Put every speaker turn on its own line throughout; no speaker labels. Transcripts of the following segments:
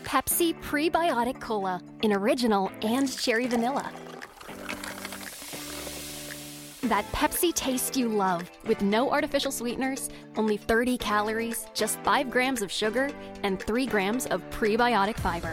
Pepsi Prebiotic Cola in original and cherry vanilla. That Pepsi taste you love, with no artificial sweeteners, only 30 calories, just 5 grams of sugar, and 3 grams of prebiotic fiber.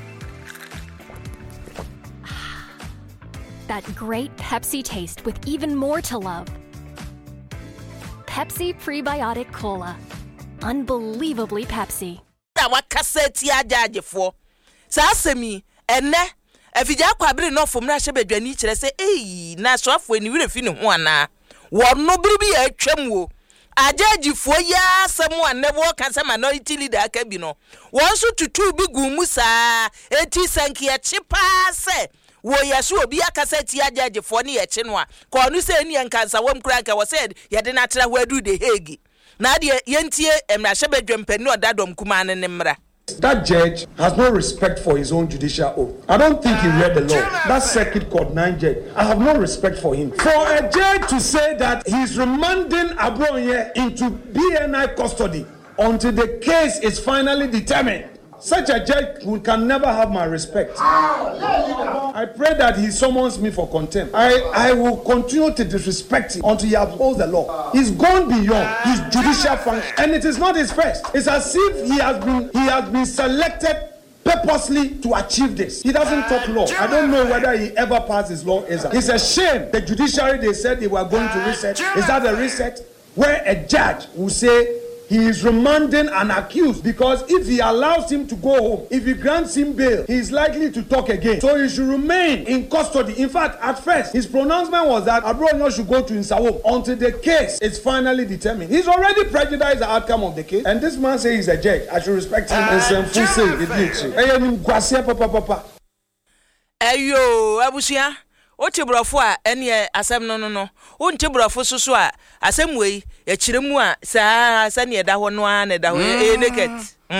That great Pepsi taste with even more to love. Pepsi Prebiotic Cola. Unbelievably Pepsi.
Wakaseti ajaje for. Sasemi, ene. Efija kwabere no fom na hyebadwani kire se na soafo ni wire fi ne ho ana wo no biribi ya atwam wo ajagifo ya asem ane wo kansa minority leader aka bi no won so tutu bi gumu saa eti sankia chipa se wo yaso obi akaseti ajagifo ne ye chi no a ko no se ni enkansa wom kura nka wo said ye de na tra ho adu de hegi na de yentie emra hyebadwampani odadom kuma ne mra.
That judge has no respect for his own judicial oath. I don't think he read the law. That Circuit Court 9 judge, I have no respect for him. For a judge to say that he's remanding Abronye into BNI custody until the case is finally determined, such a judge can never have my respect. I pray that he summons me for contempt. I will continue to disrespect him until he upholds the law. He's gone beyond his judicial function, and it is not his first. It's as if he has been selected purposely to achieve this. He doesn't talk law. I don't know whether he ever passed his law exam. It's a shame. The judiciary, they said they were going to reset. Is that a reset? Where a judge will say he is remanding an accused, because if he allows him to go home, if he grants him bail, he is likely to talk again. So he should remain in custody. In fact, at first, his pronouncement was that Abronyo should go to Nsawam until the case is finally determined. He's already prejudiced the outcome of the case, and this man says he's a judge. I should respect him and say,
Ayo, Abusia. Oche brofo a ene asem no onche brofo soso a asem wei ya kiremu a sa ne da ho no a ne da ho naked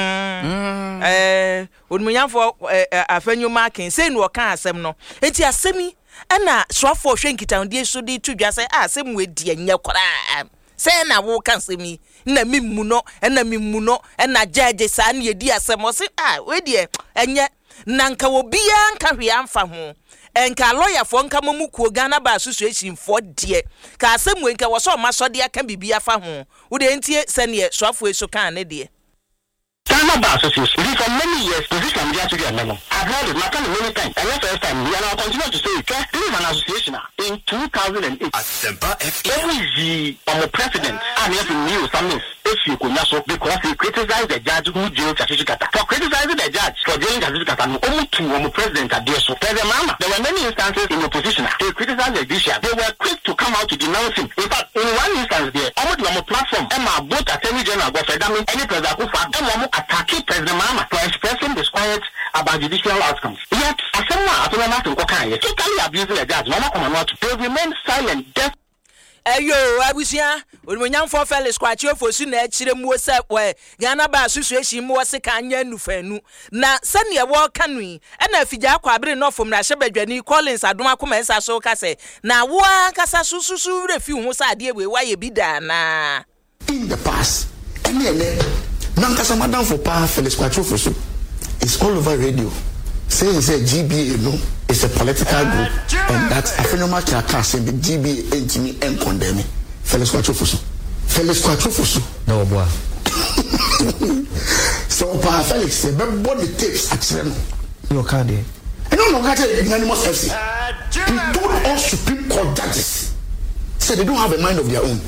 onmunyafo afanyu marking say no ka asem no enti asemi na soafo hwenkita de so de tudwa say asem we de anya kora say na wo kan semi na mimmu no na judge sa ne di asem o say we de anya nanka wo bia nka hwe amfa ho enka lawyer for nka momukuo Ghana Bar Association for die ka asem enka wo so masode aka bibia fa ho wo de ntie sene soafo eso kan ne de
Ghana Bar Association for many years this can be actually a level. I've heard it many times, and that's the first time we are continue to say it. This is an association in 2008 every president and he knew something if you could not, because he criticized the judge who jailed Chachikata. For criticizing the judge for jailing Chachikata, only two president at this. There were many instances in opposition. They criticized the judiciary. They were quick to come out to denounce him. In fact, in one instance there, almost on a platform, Emma, both Attorney General Gofedami, any president who found Emma attacking President Mama for expressing disquiet about judicial outcomes. Yet, as someone totally abusing the judge, they remain silent, deaf.
Ayo, Abusia, when for fellas kwatio for sooner, Chiremu set where Ghana Bar Association more sekanya nufenu. Na send walk can we? And if you are quabbling off from Nashabedani, Collins, Aduma Commensa so case. Now, one cassa susu refuse was idea why you be done.
In the past, any Nankasa Madam for power fellas kwatio for soup. It's all over radio. Saying GBA no, it's a political group, and that's a phenomenal case. The GBA ain't me and condemn me. Felix Quatrofusu. No boy. So Pa Felix said, but what the tapes actually no card. I don't know what unanimous FC. He told all Supreme Court judges said they don't have a mind of their own.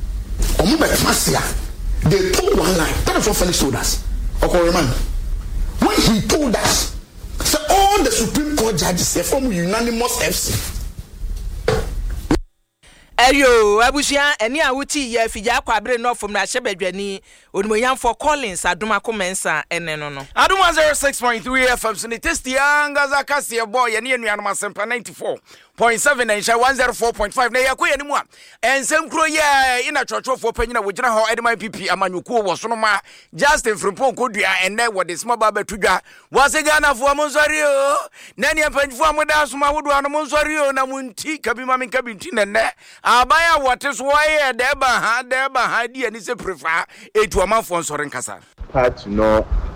They told one line. That is what Felix told us. Okay, man. When he told us, so all the Supreme Court judges say from unanimous FC.
Ayo, Abusia, eni awuti ye fija kwabre no from Nashabedwani, onmoyan for Collins Aduma Comensa eneno.
Aduma 06.3 FM so ne test yanga zakasi boy ye ne nuanoma sempa 94.7 and 104.5 na yakoye ni mu a ensem kro ye ina chochofo panyina wogina ho edema PP amanyuku wo so no ma Justin Frimpong kodua enne wo de small baba tudwa wase Ghana fo amonsori o na ne panfo amoda so ma wodo ano monsori o na munti kabima men kabinti nenne abaya wote so ye deba ha di ani se prefer etu amafo nsori nkasa
part no